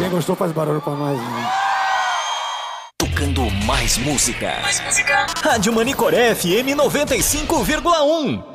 Quem gostou faz barulho pra nós. Né? Tocando mais música. Rádio Manicoré FM 95,1.